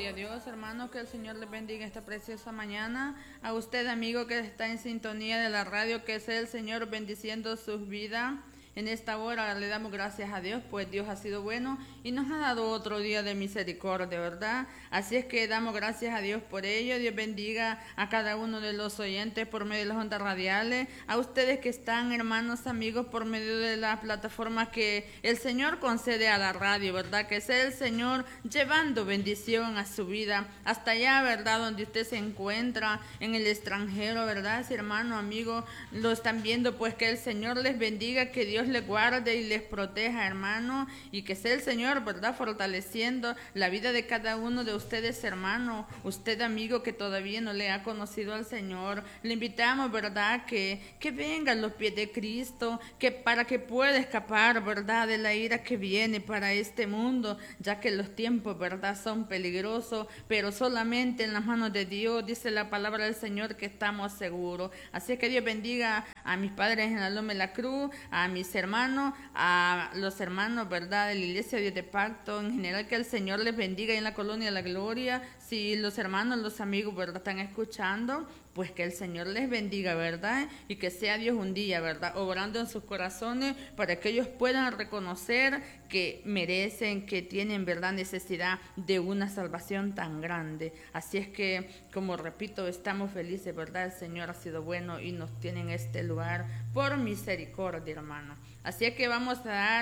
Gloria a Dios, hermano, que el Señor les bendiga esta preciosa mañana. A usted, amigo, que está en sintonía de la radio, que sea el Señor bendiciendo sus vidas. En esta hora le damos gracias a Dios, pues Dios ha sido bueno y nos ha dado otro día de misericordia, ¿verdad? Así es que damos gracias a Dios por ello. Dios bendiga a cada uno de los oyentes por medio de las ondas radiales, a ustedes que están, hermanos, amigos, por medio de la plataforma que el Señor concede a la radio, ¿verdad? Que sea el Señor llevando bendición a su vida, hasta allá, ¿verdad? Donde usted se encuentra, en el extranjero, ¿verdad? Si hermano, amigo, lo están viendo, pues que el Señor les bendiga, que Dios les guarde y les proteja, hermano, y que sea el Señor, ¿verdad?, fortaleciendo la vida de cada uno de ustedes, hermano. Usted, amigo, que todavía no le ha conocido al Señor, le invitamos, ¿verdad?, que venga a los pies de Cristo, que para que pueda escapar, ¿verdad?, de la ira que viene para este mundo, ya que los tiempos, ¿verdad?, son peligrosos, pero solamente en las manos de Dios, dice la palabra del Señor, que estamos seguros. Así que Dios bendiga a mis padres en la Loma de la Cruz, a mis hermanos, a los hermanos, ¿verdad?, de la Iglesia Dios de Pacto, en general, que el Señor les bendiga en la Colonia de la Gloria. Si los hermanos, los amigos, ¿verdad?, están escuchando, pues que el Señor les bendiga, ¿verdad? Y que sea Dios un día, ¿verdad?, obrando en sus corazones para que ellos puedan reconocer que merecen, que tienen, ¿verdad?, necesidad de una salvación tan grande. Así es que, como repito, estamos felices, ¿verdad? El Señor ha sido bueno y nos tiene en este lugar por misericordia, hermano. Así es que vamos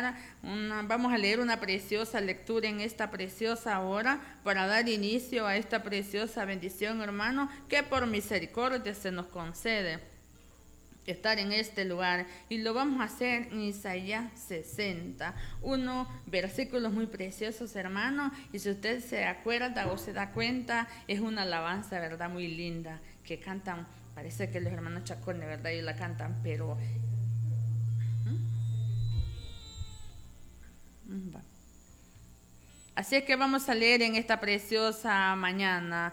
a leer una preciosa lectura en esta preciosa hora para dar inicio a esta preciosa bendición, hermano, que por misericordia se nos concede estar en este lugar, y lo vamos a hacer en Isaías 60, versículos muy preciosos, hermano, y si usted se acuerda o se da cuenta, es una alabanza, ¿verdad?, muy linda, que cantan, parece que los hermanos Chacones, ¿verdad?, ellos la cantan, pero así es que vamos a leer en esta preciosa mañana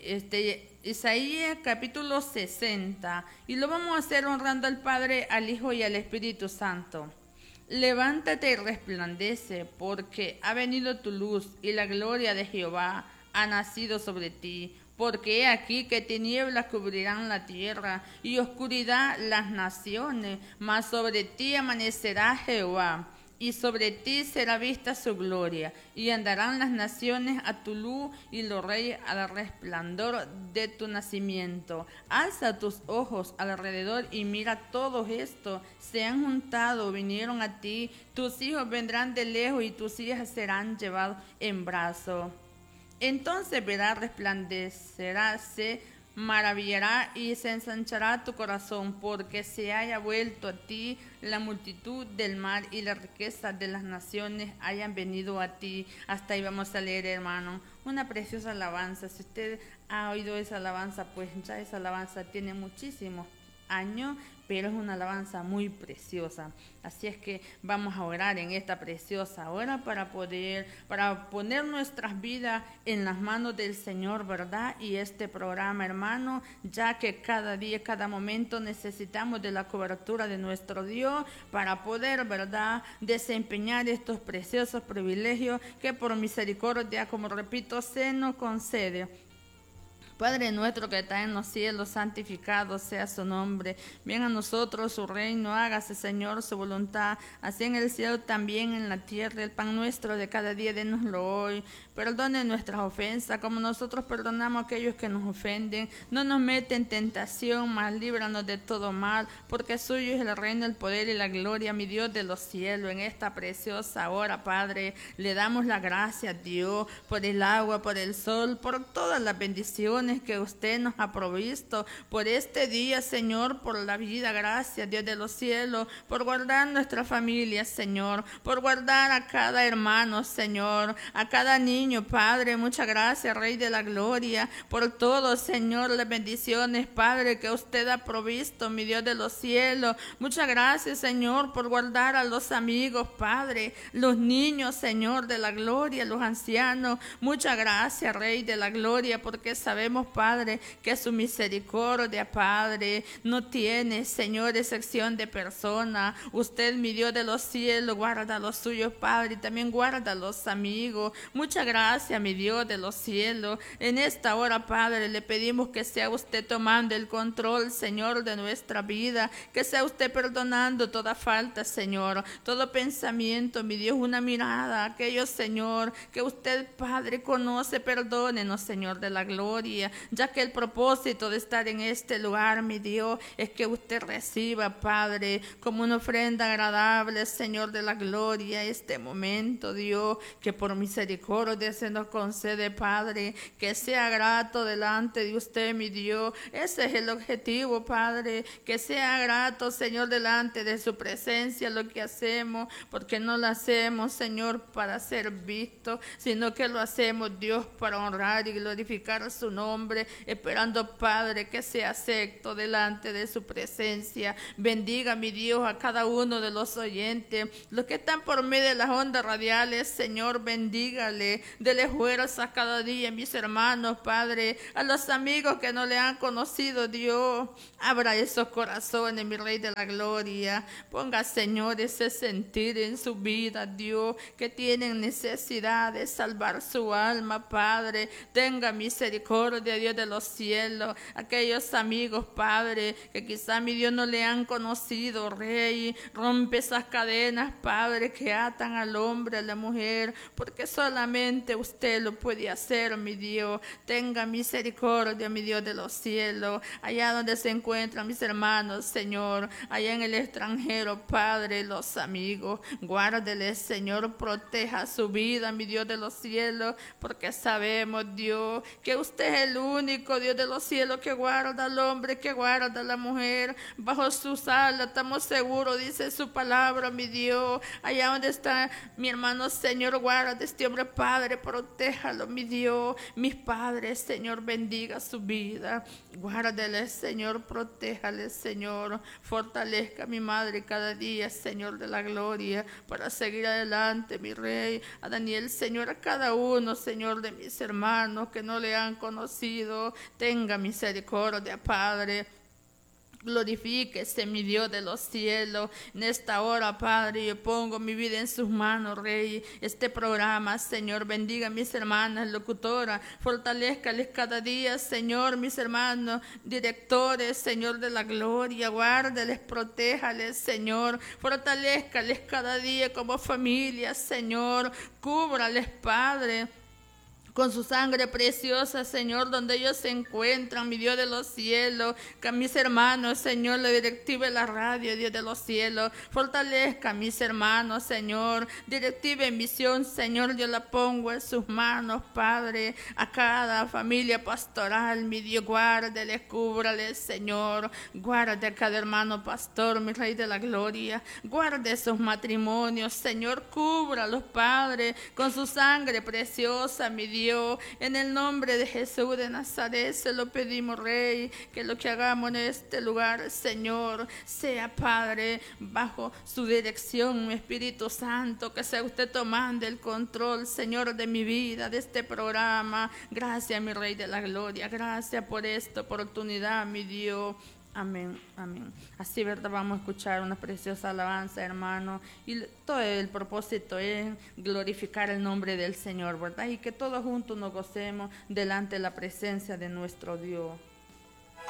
Isaías capítulo 60, y lo vamos a hacer honrando al Padre, al Hijo y al Espíritu Santo. Levántate y resplandece, porque ha venido tu luz y la gloria de Jehová ha nacido sobre ti. Porque he aquí que tinieblas cubrirán la tierra y oscuridad las naciones, mas sobre ti amanecerá Jehová, y sobre ti será vista su gloria, y andarán las naciones a tu luz, y los reyes al resplandor de tu nacimiento. Alza tus ojos alrededor y mira, todos estos se han juntado, vinieron a ti, tus hijos vendrán de lejos y tus hijas serán llevados en brazos. Entonces verás, resplandecerá, se maravillará y se ensanchará tu corazón, porque se haya vuelto a ti la multitud del mar y la riqueza de las naciones hayan venido a ti. Hasta ahí vamos a leer, hermano, una preciosa alabanza. Si usted ha oído esa alabanza, pues ya esa alabanza tiene muchísimos años, pero es una alabanza muy preciosa. Así es que vamos a orar en esta preciosa hora para poner nuestras vidas en las manos del Señor, ¿verdad? Y este programa, hermano, ya que cada día, cada momento necesitamos de la cobertura de nuestro Dios para poder, ¿verdad?, desempeñar estos preciosos privilegios que por misericordia, como repito, se nos concede. Padre nuestro que está en los cielos, santificado sea su nombre. Venga a nosotros su reino, hágase, Señor, su voluntad, así en el cielo también en la tierra. El pan nuestro de cada día, dénoslo hoy. Perdone nuestras ofensas, como nosotros perdonamos a aquellos que nos ofenden. No nos mete en tentación, mas líbranos de todo mal, porque suyo es el reino, el poder y la gloria, mi Dios de los cielos. En esta preciosa hora, Padre, le damos la gracia a Dios por el agua, por el sol, por todas las bendiciones que usted nos ha provisto, por este día, Señor, por la vida. Gracias, Dios de los cielos, por guardar nuestra familia, Señor, por guardar a cada hermano, Señor, a cada niño, Padre. Muchas gracias, Rey de la Gloria, por todo, Señor, las bendiciones, Padre, que usted ha provisto, mi Dios de los cielos. Muchas gracias, Señor, por guardar a los amigos, Padre, los niños, Señor, de la gloria, los ancianos. Muchas gracias, Rey de la Gloria, porque sabemos, Padre, que su misericordia, Padre, no tiene, Señor, excepción de persona. Usted, mi Dios de los cielos, guarda a los suyos, Padre, y también guarda a los amigos. Muchas gracia, mi Dios de los cielos. En esta hora, Padre, le pedimos que sea usted tomando el control, Señor, de nuestra vida, que sea usted perdonando toda falta, Señor, todo pensamiento, mi Dios, una mirada, aquello, Señor, que usted, Padre, conoce, perdónenos, Señor de la gloria, ya que el propósito de estar en este lugar, mi Dios, es que usted reciba, Padre, como una ofrenda agradable, Señor de la gloria, este momento, Dios, que por misericordia se nos concede, Padre, que sea grato delante de usted, mi Dios. Ese es el objetivo, Padre, que sea grato, Señor, delante de su presencia lo que hacemos, porque no lo hacemos, Señor, para ser visto, sino que lo hacemos, Dios, para honrar y glorificar su nombre, esperando, Padre, que sea acepto delante de su presencia. Bendiga, mi Dios, a cada uno de los oyentes, los que están por medio de las ondas radiales, Señor, bendígale, dele fuerzas cada día, mis hermanos, Padre, a los amigos que no le han conocido, Dios, abra esos corazones, mi Rey de la gloria, ponga, Señor, ese sentir en su vida, Dios, que tienen necesidad de salvar su alma, Padre, tenga misericordia, Dios de los cielos, aquellos amigos, Padre, que quizá, mi Dios, no le han conocido, Rey, rompe esas cadenas, Padre, que atan al hombre, a la mujer, porque solamente usted lo puede hacer, mi Dios. Tenga misericordia, mi Dios de los cielos, allá donde se encuentran mis hermanos, Señor, allá en el extranjero, Padre, los amigos, guárdele, Señor, proteja su vida, mi Dios de los cielos, porque sabemos, Dios, que usted es el único Dios de los cielos que guarda al hombre, que guarda a la mujer, bajo sus alas estamos seguros, dice su palabra, mi Dios, allá donde está mi hermano, Señor, guarda a este hombre, Padre, protéjalo, mi Dios, mis padres, Señor, bendiga su vida, guárdele, Señor, protéjale, Señor, fortalezca a mi madre cada día, Señor de la gloria, para seguir adelante, mi Rey, a Daniel, Señor, a cada uno, Señor, de mis hermanos que no le han conocido, tenga misericordia, Padre. Glorifíquese, mi Dios de los cielos. En esta hora, Padre, yo pongo mi vida en sus manos, Rey. Este programa, Señor, bendiga a mis hermanas locutoras, fortalezcales cada día, Señor, mis hermanos directores, Señor de la gloria, guárdeles, protéjales, Señor, fortalezcales cada día como familia, Señor, cúbrales, Padre, con su sangre preciosa, Señor, donde ellos se encuentran, mi Dios de los cielos, que a mis hermanos, Señor, le directive la radio, Dios de los cielos, fortalezca a mis hermanos, Señor, directive en misión, Señor, yo la pongo en sus manos, Padre, a cada familia pastoral, mi Dios, guárdales, cúbrales, Señor, guarde a cada hermano pastor, mi Rey de la gloria, guarde sus matrimonios, Señor, cúbralos, Padre, con su sangre preciosa, mi Dios, en el nombre de Jesús de Nazaret se lo pedimos, Rey, que lo que hagamos en este lugar, Señor, sea, Padre, bajo su dirección, mi Espíritu Santo, que sea usted tomando el control, Señor, de mi vida, de este programa. Gracias, mi Rey de la gloria, gracias por esta oportunidad, mi Dios. Amén, amén. Así, ¿verdad? Vamos a escuchar una preciosa alabanza, hermano. Y todo el propósito es glorificar el nombre del Señor, ¿verdad? Y que todos juntos nos gocemos delante de la presencia de nuestro Dios.